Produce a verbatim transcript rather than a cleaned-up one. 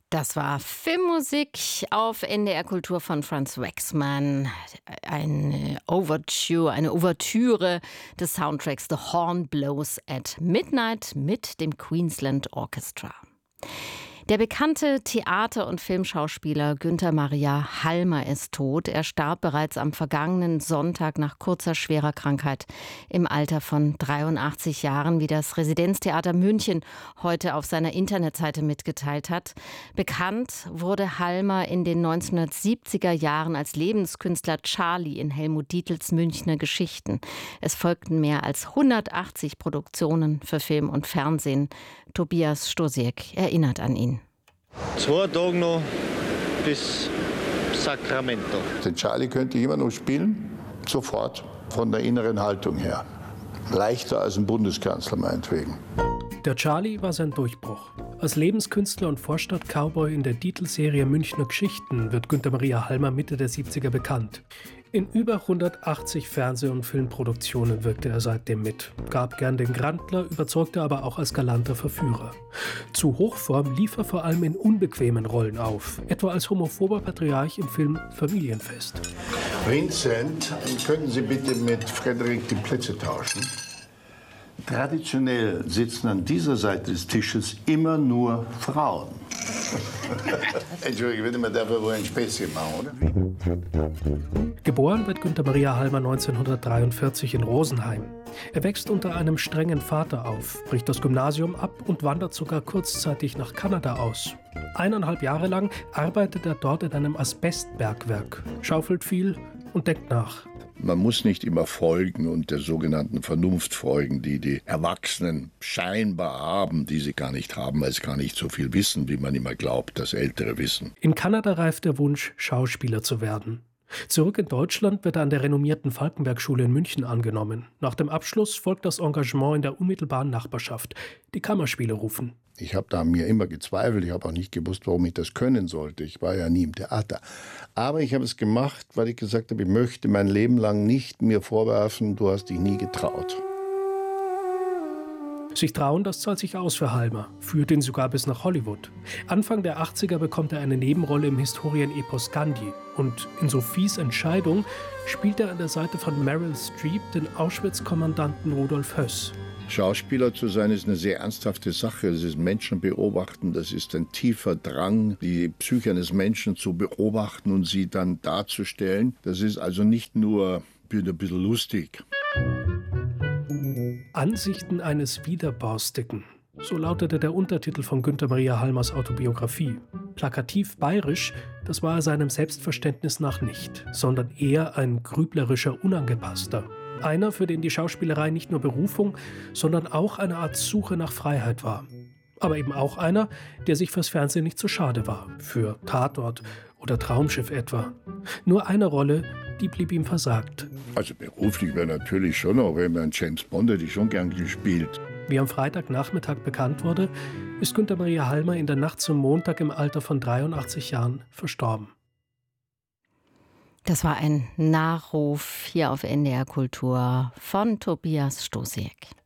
Das war Filmmusik auf N D R Kultur von Franz Waxman. Eine Overture, eine Ouvertüre des Soundtracks The Horn Blows at Midnight mit dem Queensland Orchestra. Der bekannte Theater- und Filmschauspieler Günther Maria Halmer ist tot. Er starb bereits am vergangenen Sonntag nach kurzer schwerer Krankheit im Alter von dreiundachtzig Jahren, wie das Residenztheater München heute auf seiner Internetseite mitgeteilt hat. Bekannt wurde Halmer in den neunzehnhundertsiebziger Jahren als Lebenskünstler Charlie in Helmut Dietls Münchner Geschichten. Es folgten mehr als hundertachtzig Produktionen für Film und Fernsehen. Tobias Stosiek erinnert an ihn. Zwei Tage noch bis Sacramento. Den Charlie könnte ich immer noch spielen, sofort, von der inneren Haltung her. Leichter als ein Bundeskanzler meinetwegen. Der Charlie war sein Durchbruch. Als Lebenskünstler und Vorstadt-Cowboy in der Dietl-Serie Münchner Geschichten wird Günther Maria Halmer Mitte der siebziger bekannt. In über hundertachtzig Fernseh- und Filmproduktionen wirkte er seitdem mit, gab gern den Grandler, überzeugte aber auch als galanter Verführer. Zu Hochform lief er vor allem in unbequemen Rollen auf, etwa als homophober Patriarch im Film Familienfest. Vincent, könnten Sie bitte mit Frederik die Plätze tauschen? Traditionell sitzen an dieser Seite des Tisches immer nur Frauen. Entschuldigung, würde man dafür wohl ein Späßchen machen, oder? Geboren wird Günther Maria Halmer neunzehnhundertdreiundvierzig in Rosenheim. Er wächst unter einem strengen Vater auf, bricht das Gymnasium ab und wandert sogar kurzzeitig nach Kanada aus. Eineinhalb Jahre lang arbeitet er dort in einem Asbestbergwerk, schaufelt viel und denkt nach. Man muss nicht immer folgen und der sogenannten Vernunft folgen, die die Erwachsenen scheinbar haben, die sie gar nicht haben, weil sie gar nicht so viel wissen, wie man immer glaubt, das Ältere wissen. In Kanada reift der Wunsch, Schauspieler zu werden. Zurück in Deutschland wird er an der renommierten Falkenberg-Schule in München angenommen. Nach dem Abschluss folgt das Engagement in der unmittelbaren Nachbarschaft. Die Kammerspiele rufen. Ich habe da an mir immer gezweifelt. Ich habe auch nicht gewusst, warum ich das können sollte. Ich war ja nie im Theater. Aber ich habe es gemacht, weil ich gesagt habe, ich möchte mein Leben lang nicht mir vorwerfen, du hast dich nie getraut. Sich trauen, das zahlt sich aus für Halmer, führt ihn sogar bis nach Hollywood. Anfang der achtziger bekommt er eine Nebenrolle im Historienepos Gandhi. Und in Sophies Entscheidung spielt er an der Seite von Meryl Streep den Auschwitz-Kommandanten Rudolf Höss. Schauspieler zu sein ist eine sehr ernsthafte Sache. Das ist Menschen beobachten, das ist ein tiefer Drang, die Psyche eines Menschen zu beobachten und sie dann darzustellen. Das ist also nicht nur ein bisschen lustig. Ansichten eines Widerborstigen. So lautete der Untertitel von Günther Maria Halmers Autobiografie. Plakativ bayerisch, das war er seinem Selbstverständnis nach nicht, sondern eher ein grüblerischer Unangepasster. Einer, für den die Schauspielerei nicht nur Berufung, sondern auch eine Art Suche nach Freiheit war. Aber eben auch einer, der sich fürs Fernsehen nicht zu schade war. Für Tatort oder Traumschiff etwa. Nur eine Rolle, die blieb ihm versagt. Also beruflich wäre natürlich schon, auch wenn man James Bond hätte ich schon gern gespielt. Wie am Freitagnachmittag bekannt wurde, ist Günther Maria Halmer in der Nacht zum Montag im Alter von dreiundachtzig Jahren verstorben. Das war ein Nachruf hier auf N D R Kultur von Tobias Stosiek.